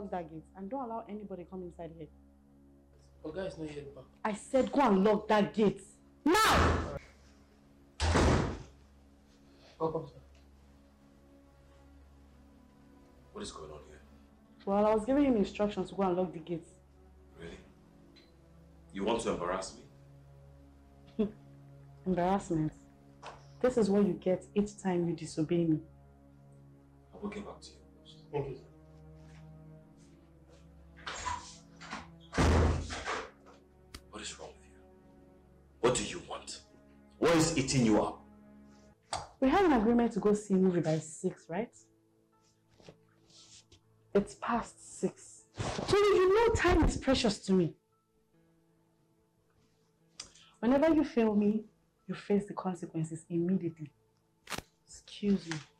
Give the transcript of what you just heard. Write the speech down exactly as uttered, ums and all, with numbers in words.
lock that gate and don't allow anybody come inside here. Oga is not yet back. I said go and lock that gate. Now! Welcome, sir. What is going on here? Well, I was giving him instructions to go and lock the gate. Really? You want to embarrass me? Embarrassment. This is what you get each time you disobey me. I will get back to you. Thank you, sir. What is wrong with you? What do you want? What is eating you up? We have an agreement to go see a movie by six, right? It's past six. So you know time is precious to me. Whenever you fail me, you face the consequences immediately. Excuse me.